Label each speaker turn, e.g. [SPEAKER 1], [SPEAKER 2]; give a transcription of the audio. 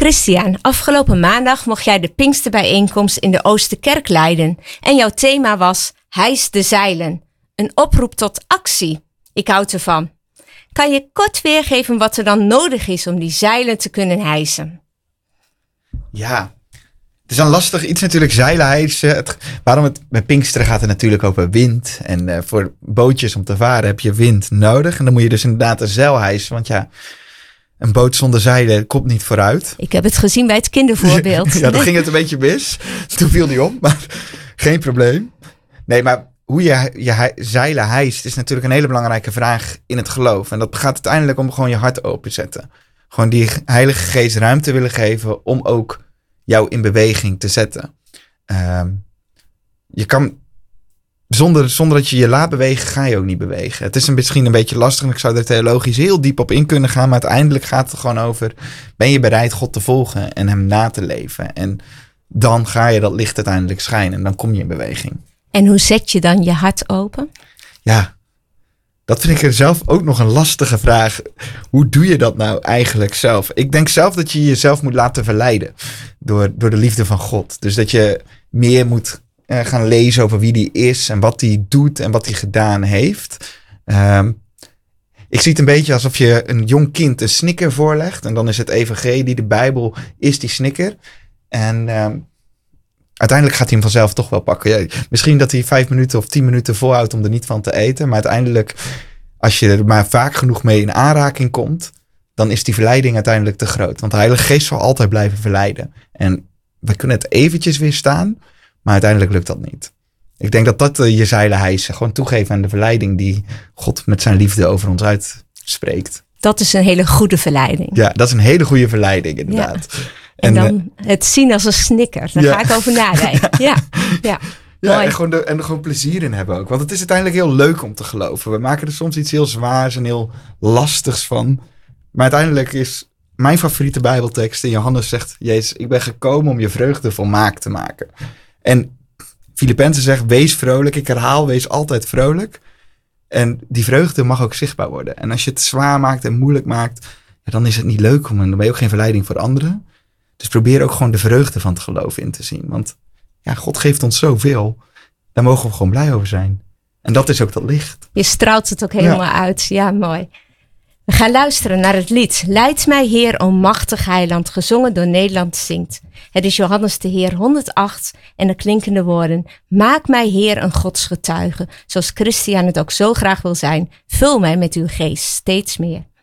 [SPEAKER 1] Christian, afgelopen maandag mocht jij de Pinksterbijeenkomst in de Oosterkerk leiden. En jouw thema was Hijs de zeilen. Een oproep tot actie. Ik houd ervan. Kan je kort weergeven wat er dan nodig is om die zeilen te kunnen hijsen?
[SPEAKER 2] Ja, het is een lastig iets natuurlijk, zeilen hijsen. Waarom het met Pinksteren gaat het natuurlijk over wind. En voor bootjes om te varen heb je wind nodig. En dan moet je dus inderdaad een zeil hijsen. Want ja, een boot zonder zeilen komt niet vooruit.
[SPEAKER 1] Ik heb het gezien bij het kindervoorbeeld.
[SPEAKER 2] Ja, dan ging het een beetje mis. Toen viel die om, maar geen probleem. Nee, maar hoe je zeilen hijst is natuurlijk een hele belangrijke vraag in het geloof. En dat gaat uiteindelijk om gewoon je hart openzetten. Gewoon die Heilige Geest ruimte willen geven om ook jou in beweging te zetten. Je kan, zonder dat je je laat bewegen, ga je ook niet bewegen. Het is misschien een beetje lastig en ik zou er theologisch heel diep op in kunnen gaan. Maar uiteindelijk gaat het gewoon over, ben je bereid God te volgen en hem na te leven? En dan ga je dat licht uiteindelijk schijnen en dan kom je in beweging.
[SPEAKER 1] En hoe zet je dan je hart open?
[SPEAKER 2] Ja, dat vind ik er zelf ook nog een lastige vraag. Hoe doe je dat nou eigenlijk zelf? Ik denk zelf dat je jezelf moet laten verleiden door de liefde van God. Dus dat je meer moet gaan lezen over wie die is en wat die doet en wat hij gedaan heeft. Ik zie het een beetje alsof je een jong kind een snicker voorlegt. En dan is het evangelie, de Bijbel, is die snicker. En uiteindelijk gaat hij hem vanzelf toch wel pakken. Ja, misschien dat hij 5 minuten of 10 minuten volhoudt om er niet van te eten. Maar uiteindelijk, als je er maar vaak genoeg mee in aanraking komt, dan is die verleiding uiteindelijk te groot. Want de Heilige Geest zal altijd blijven verleiden. En we kunnen het eventjes weerstaan, maar uiteindelijk lukt dat niet. Ik denk dat je zeilen hijsen. Gewoon toegeven aan de verleiding die God met zijn liefde over ons uitspreekt.
[SPEAKER 1] Dat is een hele goede verleiding.
[SPEAKER 2] Ja, dat is een hele goede verleiding inderdaad.
[SPEAKER 1] Ja. En dan het zien als een snicker. Daar ga ik over nadenken. Ja.
[SPEAKER 2] Ja, en gewoon plezier in hebben ook. Want het is uiteindelijk heel leuk om te geloven. We maken er soms iets heel zwaars en heel lastigs van. Maar uiteindelijk is mijn favoriete Bijbeltekst in Johannes zegt, Jezus, ik ben gekomen om je vreugde volmaakt te maken. En Filippenzen zegt, wees vrolijk. Ik herhaal, wees altijd vrolijk. En die vreugde mag ook zichtbaar worden. En als je het zwaar maakt en moeilijk maakt, ja, dan is het niet leuk. En dan ben je ook geen verleiding voor anderen. Dus probeer ook gewoon de vreugde van het geloof in te zien. Want ja, God geeft ons zoveel. Daar mogen we gewoon blij over zijn. En dat is ook dat licht.
[SPEAKER 1] Je straalt het ook helemaal uit. Ja, mooi. We gaan luisteren naar het lied. Leid mij Heer, o machtig heiland, gezongen door Nederland zingt. Het is Johannes de Heer 108 en de klinkende woorden. Maak mij Heer een godsgetuige, zoals Christian het ook zo graag wil zijn. Vul mij met uw geest steeds meer.